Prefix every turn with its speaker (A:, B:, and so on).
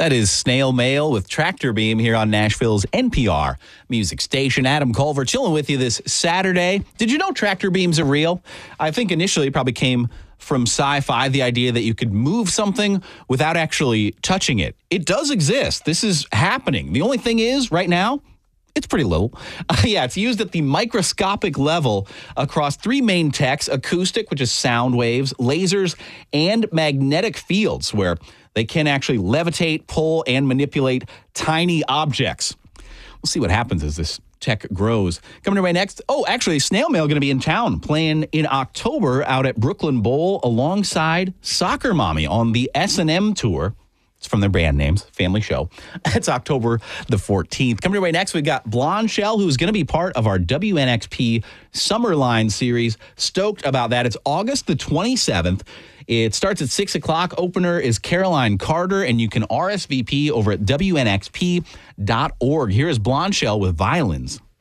A: That is Snail Mail with Tractor Beam here on Nashville's NPR music station. Adam Culver chilling with you this Saturday. Did you know tractor beams are real? I think initially it probably came from sci-fi, the idea that you could move something without actually touching it. It does exist. This is happening. The only thing is, right now, it's pretty little. It's used at the microscopic level across three main techs: acoustic, which is sound waves, lasers, and magnetic fields, where they can actually levitate, pull, and manipulate tiny objects. We'll see what happens as this tech grows. Coming your way next. Oh, actually, Snail Mail going to be in town playing in October out at Brooklyn Bowl alongside Soccer Mommy on the S&M tour. It's from their band names, family show. It's October the 14th. Coming your way next, we've got Blonde Shell, who's going to be part of our WNXP Summerline series. Stoked about that. It's August the 27th. It starts at 6 o'clock. Opener is Caroline Carter, and you can RSVP over at WNXP.org. Here is Blonde Shell with Violins.